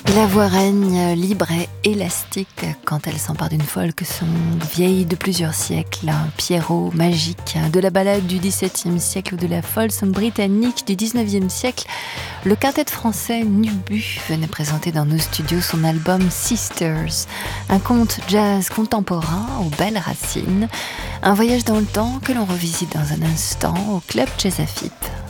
La voix règne libre et élastique quand elle s'empare d'une folk song vieille de plusieurs siècles, un pierrot magique, de la ballade du XVIIe siècle ou de la folk song britannique du XIXe siècle. Le quintet français Nubu venait présenter dans nos studios son album Sisters, un conte jazz contemporain aux belles racines, un voyage dans le temps que l'on revisite dans un instant au Club Jazz Afip.